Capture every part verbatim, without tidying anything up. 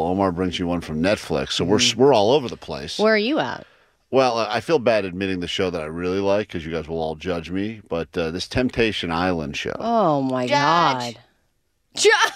Omar brings you one from Netflix. So mm. we're we're all over the place. Where are you at? Well, uh, I feel bad admitting the show that I really like because you guys will all judge me. But uh, this Temptation Island show. Oh my Judge. God! Judge.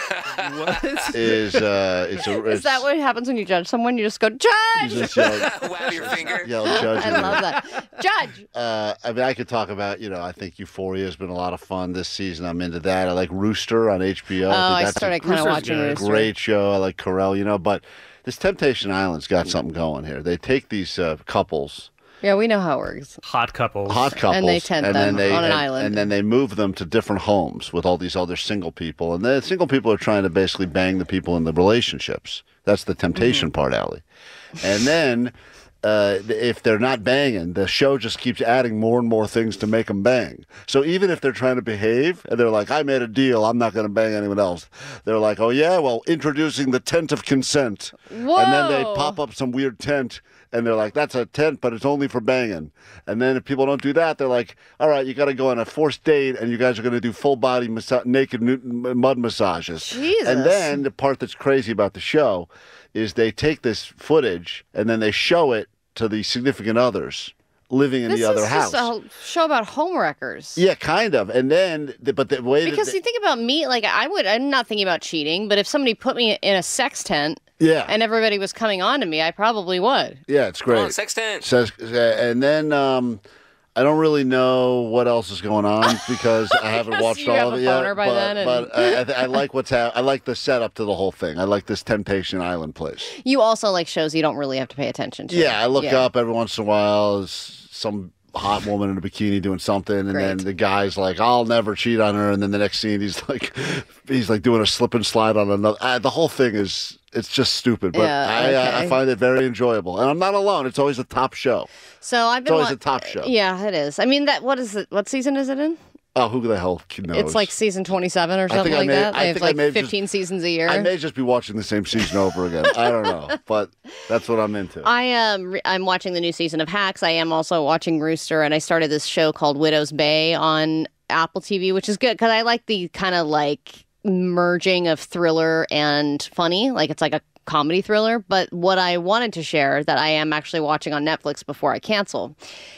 What is uh? It's a, it's, is that what happens when you judge someone? You just go judge. You just yell, wag your finger. Yell judge. I love that. Judge. Uh, I mean, I could talk about. You know, I think Euphoria has been a lot of fun this season. I'm into that. I like Rooster on H B O. Oh, I, I started kind of watching Rooster. Great show. I like Carell. You know, but this Temptation Island's got something going here. They take these uh, couples. Yeah, we know how it works. Hot couples. Hot couples. And they tent and them then they, on an and, island. And then they move them to different homes with all these other single people. And the single people are trying to basically bang the people in the relationships. That's the temptation mm-hmm. part, Allie. And then uh, if they're not banging, the show just keeps adding more and more things to make them bang. So even if they're trying to behave and they're like, I made a deal, I'm not going to bang anyone else. They're like, oh, yeah, well, introducing the tent of consent. Whoa. And then they pop up some weird tent. And they're like, that's a tent, but it's only for banging. And then if people don't do that, they're like, all right, you got to go on a forced date, and you guys are going to do full-body massa- naked mud massages. Jesus. And then the part that's crazy about the show is they take this footage, and then they show it to the significant others living in this the other is house. Just a show about homewreckers. Yeah, kind of. And then, but the way because that you think about me, like I would, I'm not thinking about cheating, but if somebody put me in a sex tent, yeah, and everybody was coming on to me, I probably would. Yeah, it's great. Come on, sex tent. Says, and then um, I don't really know what else is going on because I haven't watched you all have of a it yet. boner by but then and- but I, I, th- I like what's ha- I like the setup to the whole thing. I like this Temptation Island place. You also like shows you don't really have to pay attention to. Yeah, I look yeah. up every once in a while. Some hot woman in a bikini doing something, and Great. then the guy's like, "I'll never cheat on her," and then the next scene he's like, he's like doing a slip and slide on another. Uh, the whole thing is it's just stupid, but Yeah, I, okay. I, I find it very enjoyable, and I'm not alone. It's always a top show. So I've It's been always wa- a top show. Yeah, it is. I mean, that what is it? What season is it in? Oh, who the hell knows? It's like season twenty-seven or something I like may- that. I They have think I like may have fifteen just- seasons a year. I may just be watching the same season over again. I don't know, but that's what I'm into. I am. Um, I'm watching the new season of Hacks. I am also watching Rooster, and I started this show called Widow's Bay on Apple T V, which is good because I like the kind of like merging of thriller and funny. Like it's like a comedy thriller. But what I wanted to share that I am actually watching on Netflix before I cancel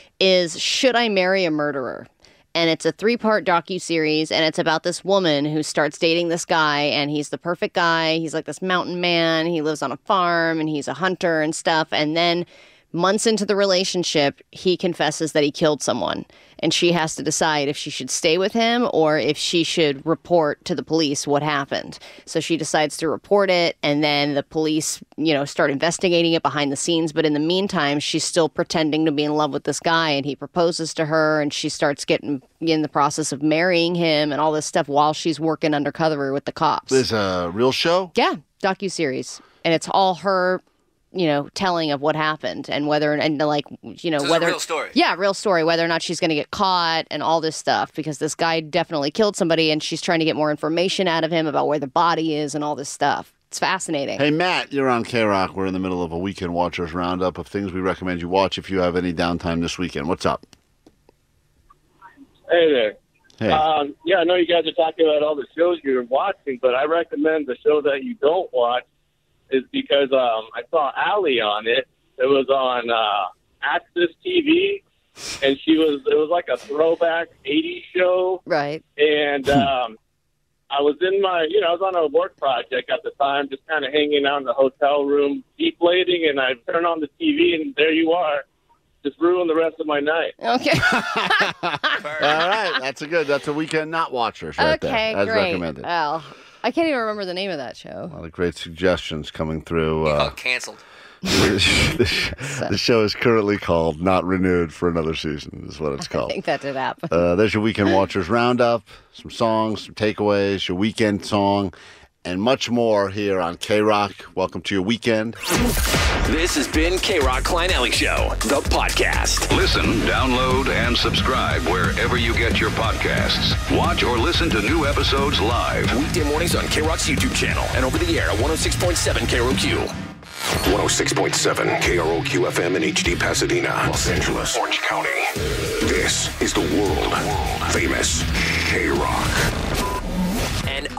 is Should I Marry a Murderer? And it's a three-part docuseries, and it's about this woman who starts dating this guy, and he's the perfect guy. He's like this mountain man. He lives on a farm, and he's a hunter and stuff. And then months into the relationship, he confesses that he killed someone. And she has to decide if she should stay with him or if she should report to the police what happened. So she decides to report it, and then the police, you know, start investigating it behind the scenes. But in the meantime, she's still pretending to be in love with this guy, and he proposes to her, and she starts getting in the process of marrying him and all this stuff while she's working undercover with the cops. This is a real show? Yeah, docuseries. And it's all her, you know, telling of what happened and whether, and like, you know, So it's a whether. real story. Yeah, real story, whether or not she's going to get caught and all this stuff because this guy definitely killed somebody and she's trying to get more information out of him about where the body is and all this stuff. It's fascinating. Hey, Matt, you're on K-Rock. We're in the middle of a Weekend Watchers roundup of things we recommend you watch if you have any downtime this weekend. What's up? Hey there. Hey. Um, yeah, I know you guys are talking about all the shows you're watching, but I recommend the show that you don't watch is because um, I saw Allie on it. It was on uh, Access T V, and she was it was like a throwback eighties show. Right. And um, I was in my, you know, I was on a work project at the time, just kind of hanging out in the hotel room, deflating, and I turned on the T V, and there you are. Just ruined the rest of my night. Okay. All right. That's a good, that's a Weekend Not Watchers right okay, there, as great. recommended. Well, I can't even remember the name of that show. A lot of great suggestions coming through. You Uh, call it canceled. the, the show is currently called Not Renewed for Another Season, is what it's I called. think that did happen. Uh, there's your Weekend Watchers Roundup, some songs, some takeaways, your weekend song, and much more here on K-Rock. Welcome to your weekend. This has been K-Rock Klein Alley Show, the podcast. Listen, download, and subscribe wherever you get your podcasts. Watch or listen to new episodes live. Weekday mornings on K-Rock's YouTube channel and over the air at one oh six point seven K R O Q. one oh six point seven K R O Q F M in H D Pasadena, Los Angeles, Orange County. This is the world famous K-Rock. And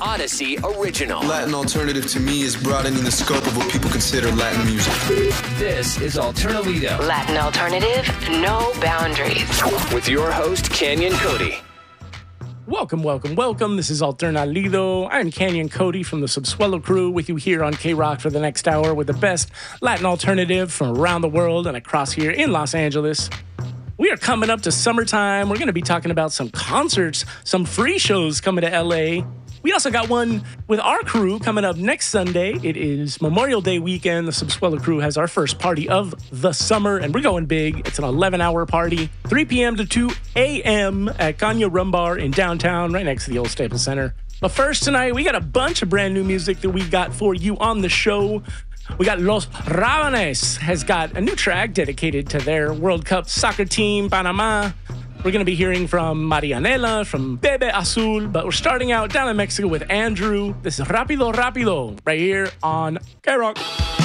Odyssey original. Latin alternative to me is broadening the scope of what people consider Latin music. This is Alternalido. Latin alternative, no boundaries. With your host, Canyon Cody. Welcome, welcome, welcome. This is Alternalido. I'm Canyon Cody from the Subsuelo crew with you here on K-Rock for the next hour with the best Latin alternative from around the world and across here in Los Angeles. We are coming up to summertime. We're going to be talking about some concerts, some free shows coming to L A. We also got one with our crew coming up next Sunday. It is Memorial Day weekend. The Subsuelo crew has our first party of the summer, and we're going big. It's an eleven-hour party, three p.m. to two a.m. at Caña Rum Bar in downtown, right next to the old Staples Center. But first tonight, we got a bunch of brand new music that we got for you on the show. We got Los Rabanes has got a new track dedicated to their World Cup soccer team, Panama. We're going to be hearing from Marianela, from Bebe Azul, but we're starting out down in Mexico with Andrew. This is Rápido Rápido right here on K-Rock.